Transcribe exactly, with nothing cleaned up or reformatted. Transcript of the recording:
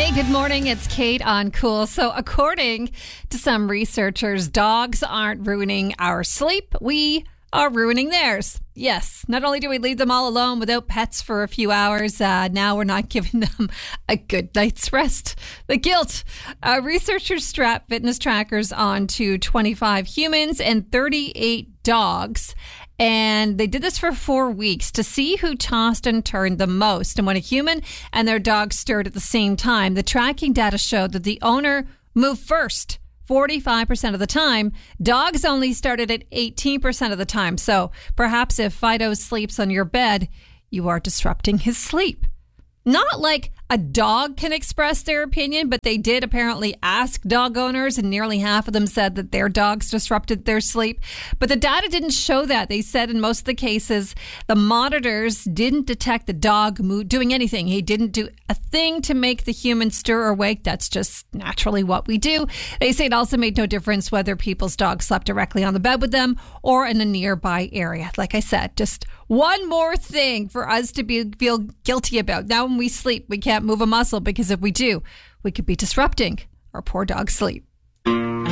Hey, good morning. It's Kate on Cool. So according to some researchers, dogs aren't ruining our sleep. We are ruining theirs. Yes, not only do we leave them all alone without pets for a few hours, uh, now we're not giving them a good night's rest. The guilt. Uh, researchers strap fitness trackers onto twenty-five humans and thirty-eight dogs. And they did this for four weeks to see who tossed and turned the most. And when a human and their dog stirred at the same time, the tracking data showed that the owner moved first forty-five percent of the time. Dogs only started at eighteen percent of the time. So perhaps if Fido sleeps on your bed, you are disrupting his sleep. Not like a dog can express their opinion, but they did apparently ask dog owners, and nearly half of them said that their dogs disrupted their sleep. But the data didn't show that. They said in most of the cases, the monitors didn't detect the dog mo- doing anything. He didn't do a thing to make the human stir or wake. That's just naturally what we do. They say it also made no difference whether people's dogs slept directly on the bed with them or in a nearby area. Like I said, just one more thing for us to be feel guilty about. Now when we sleep, we can't move a muscle, because if we do, we could be disrupting our poor dog's sleep.